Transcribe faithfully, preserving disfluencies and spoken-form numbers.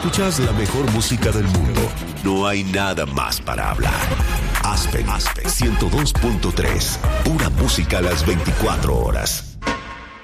escuchas la mejor música del mundo, no hay nada más para hablar. Aspen, Aspen ciento dos punto tres. Pura música a las veinticuatro horas.